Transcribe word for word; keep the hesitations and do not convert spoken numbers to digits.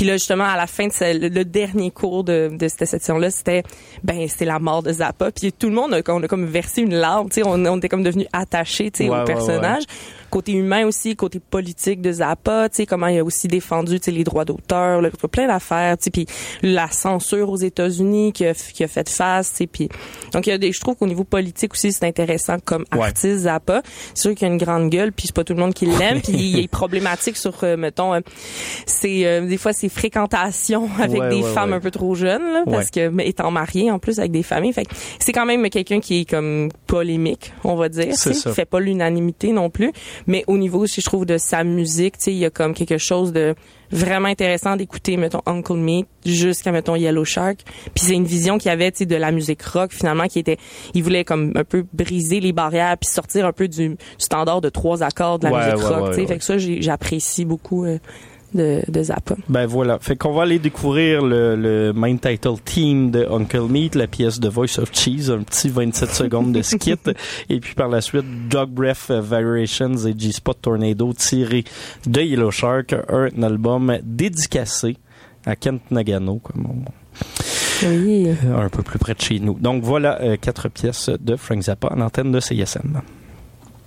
Puis là, justement, à la fin de ce, le, le dernier cours de, de cette section-là, c'était, ben, c'était la mort de Zappa. Puis tout le monde, a, on a comme versé une larme, tu sais, on, on était comme devenus attachés, tu sais, ouais, au personnage. Ouais, ouais. Côté humain aussi, côté politique de Zappa, tu sais, comment il a aussi défendu, tu sais, les droits d'auteur, là, plein d'affaires, tu sais, puis la censure aux États-Unis qui a, qui a fait face, tu sais, puis donc il y a des, je trouve qu'au niveau politique aussi, c'est intéressant comme ouais. artiste Zappa. C'est sûr qu'il a une grande gueule, puis c'est pas tout le monde qui l'aime, puis il est problématique sur, euh, mettons, euh, c'est euh, des fois ses fréquentations avec ouais, des ouais, femmes ouais. un peu trop jeunes, là, parce ouais. que mais étant marié en plus avec des familles, fait que c'est quand même quelqu'un qui est comme polémique, on va dire, tu sais, qui fait pas l'unanimité non plus. Mais au niveau, je trouve, de sa musique, tu sais, il y a comme quelque chose de vraiment intéressant d'écouter, mettons, Uncle Meat jusqu'à, mettons, Yellow Shark. Puis c'est une vision qu'il y avait, tu sais, de la musique rock, finalement, qui était, il voulait comme un peu briser les barrières puis sortir un peu du, du standard de trois accords de la ouais, musique ouais, rock, ouais, tu sais. ouais. Fait que ça, j'ai, j'apprécie beaucoup euh, de, de Zappa. Ben voilà. Fait qu'on va aller découvrir le, le main title theme de Uncle Meat, la pièce de Voice of Cheese, un petit vingt-sept secondes de skit. Et puis par la suite, Dog Breath Variations et G-Spot Tornado tiré de Yellow Shark, un album dédicacé à Kent Nagano, comme on... Oui. un peu plus près de chez nous. Donc voilà, euh, quatre pièces de Frank Zappa en antenne de C I S M.